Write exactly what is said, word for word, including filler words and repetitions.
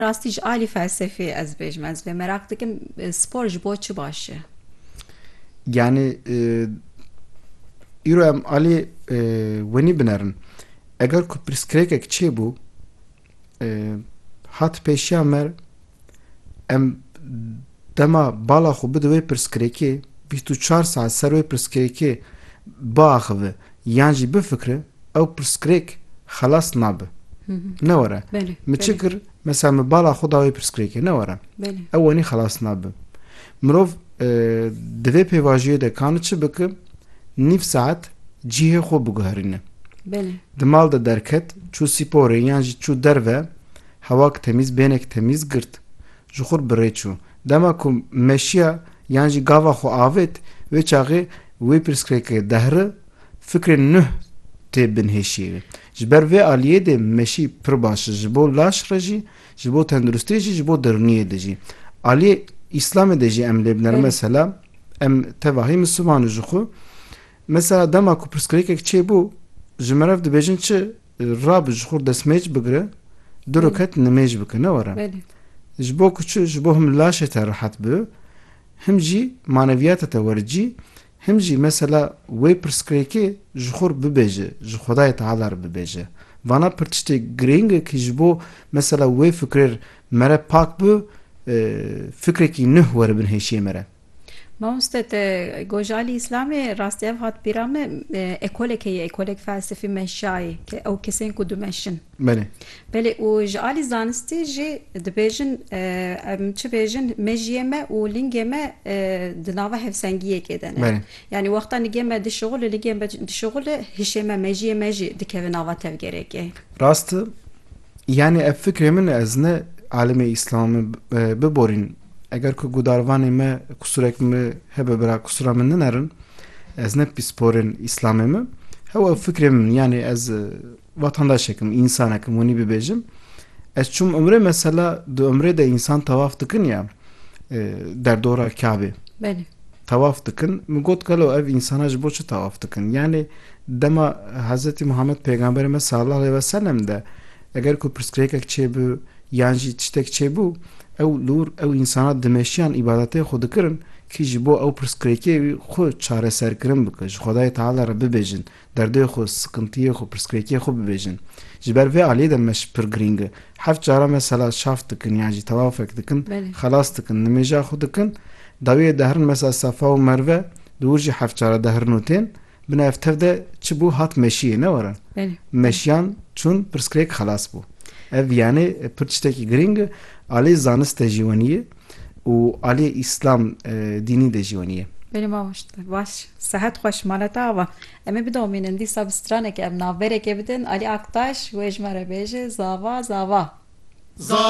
Rastî ji alî felsefê ez bêjim, ez vê merak dikim spor ji bo çi baş e? Yani îro em alî wenî binerin. Eger ku pirsgirêkek çêbû hat pêşiya me em dema bala xwe bide wê pirsgirêkê bîst û çar saet ser wê pirsgirêkê biaxive yan jî bifikire ew pirsgirêk xelas nabe. Ne were? Mi çi kir? Mesela mi bala xwe da wê pirsgirêkê ne were? Ew wenî xelas nabe. Mirov di vê pêvajiyê de kanî çi bike? Nîv saet cihê xwe biguherîne. Di mal de derket, çû sporê yan jî çû derve, hewak temîz, bênek temîz girt, ji xwe bi rê çû. Dema ku meşiya yan jî gava xwe avêt, wê çaxê wê pirsgirêkê dehre, fikrên nûh tê binhêşiyê. Ji ber vê aliyê de meşî pir baş e ji bo laş re jî, ji bo tenduristiyê jî, ji bo dirûniyê de jî. Aliyê İslamê de jî em lê biner mesela, em tevahî Misliman ji xwe. Mesela dema ku pirsgirêkek çêbû, ji me rev dibêjin çi rabe ji xwe destmêc bigire, du roket nimêj bike, ne were? Ji bo ku çi, ji bo him laşê te rehet bibe, him jî maneviyata te wericî, him jî mesela wê pirsgirêkê ji xwe bibêje, ji Xwedayê Teala re bibêje. Vana pir tiştê girîngekî ji bo mesela wê fikrêr me re pak bi, fikrekî nûh were binhêşiyê me re. Mamoste te goj alî İslamê rastî ev hat bîra me ekolekê ye, ekolek felsefî meşayê ke ew kesên ku dimeşin. Belê. Belê û ji alî zanistî jî dibêjin em çi bêjin mejiyê me û lingê me di nava hevsengiyekê de ne. Yani wexta nigê me dişiqul û lingê me dişiqul e hişê me mejiyê me jî dikeve nava tevgerekê. Rast e. Yani ev fikrê min ez ne alimê İslamê biborîn. Eger ku gudarvanê me kusurek me hebe bira kusura min ninerin, ez ne pisporên İslamê me, hew ev fikrê min yani ez vatandaşekim, insanekim wenî bibêjim. Ez çûm umrê mesela di umrê de insan tawaf dikin ya derdora Kabê. Belê. Tawaf dikin, min got gelo ev insana ji bo çi tawaf dikin? Yani dema Hazretî Muhammed Peygamberê me sallallahu aleyhi ve sellem de eger ku pirsgirêkek çêbû yan jî tiştek çêbû, ew lûr ew insana dimeşiyan îbadetê xwe dikirin ki ji bo ew pirsgirêkê xwe çareserkirin bike, ji Xwedayê Teala re bibêjin, derdê xwe, sıkıntiyê xwe, pirsgirêkiyê xwe bibêjin. Ji ber vê aliyê de meş pir giring e. Heft cara mesela şaf dikin yan jî tewafek dikin, xelas dikin, nimêja xwe dikin, dawiyê dehirin mesela Safa û Merve, dûr jî heft cara dehirin û tên, bina ev tev de çi bû hat meşiyê, ne were? Meşiyan çûn pirsgirêk xelas bû. Ev yani pir tiştekî giring e. Alê zanist de jî wenî ye û alê İslam dînî de jî wenî ye. Belê mamoste baş. Sehet xweş maleta ava. Em ê bidomînin dîsa bi stranekê em navberekê bidin Alî Aktaş wê ji me re bêje zava zava.